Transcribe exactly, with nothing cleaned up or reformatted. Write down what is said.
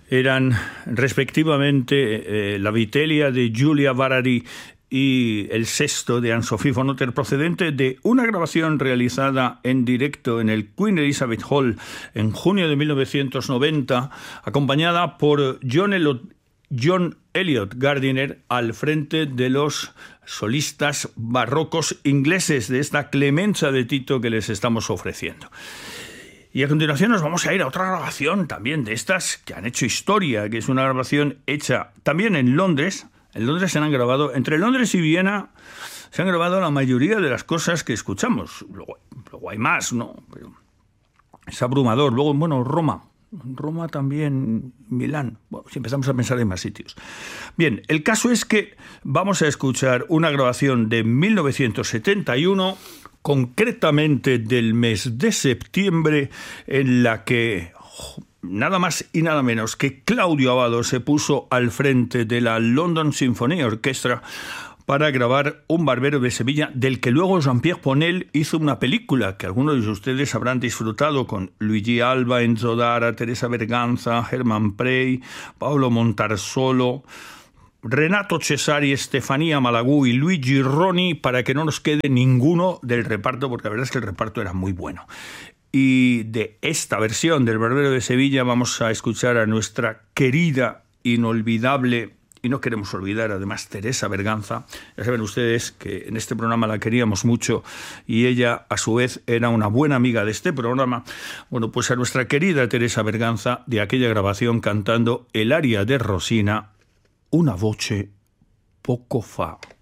Eran respectivamente eh, la Vitellia de Giulia Varari y el sexto de Anne-Sophie von Otter, procedente de una grabación realizada en directo en el Queen Elizabeth Hall en junio de mil novecientos noventa, acompañada por John, Elliot, John Elliot Gardiner al frente de los solistas barrocos ingleses de esta Clemenza de Tito que les estamos ofreciendo. Y a continuación nos vamos a ir a otra grabación también de estas que han hecho historia, que es una grabación hecha también en Londres. En Londres se han grabado, entre Londres y Viena, se han grabado la mayoría de las cosas que escuchamos. Luego, luego hay más, ¿no? Pero es abrumador. Luego, bueno, Roma. Roma también, Milán. Bueno, si empezamos a pensar en más sitios. Bien, el caso es que vamos a escuchar una grabación de mil novecientos setenta y uno, concretamente del mes de septiembre, en la que nada más y nada menos que Claudio Abbado se puso al frente de la London Symphony Orchestra para grabar Un barbero de Sevilla, del que luego Jean-Pierre Ponel hizo una película que algunos de ustedes habrán disfrutado, con Luigi Alba, Enzo Dara, Teresa Berganza, Herman Prey, Paolo Montarsolo, Renato Cesari, Estefanía Malagú y Luigi Roni, para que no nos quede ninguno del reparto, porque la verdad es que el reparto era muy bueno. Y de esta versión del Barbero de Sevilla vamos a escuchar a nuestra querida, inolvidable, y no queremos olvidar además, Teresa Berganza. Ya saben ustedes que en este programa la queríamos mucho y ella a su vez era una buena amiga de este programa. Bueno, pues a nuestra querida Teresa Berganza, de aquella grabación, cantando el aria de Rosina, Una voce poco fa.